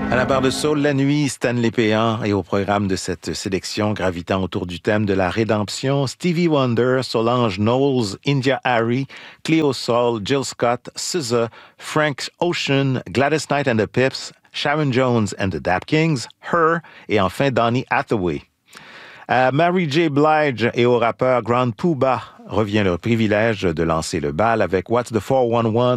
À la barre de Soul, la nuit, Stanley Péan et au programme de cette sélection gravitant autour du thème de la rédemption, Stevie Wonder, Solange Knowles, India Arie, Cleo Sol, Jill Scott, SZA, Frank Ocean, Gladys Knight and the Pips, Sharon Jones and the Dap Kings, Her et enfin Donny Hathaway. À Mary J. Blige et au rappeur Grand Puba revient le privilège de lancer le bal avec What's the 411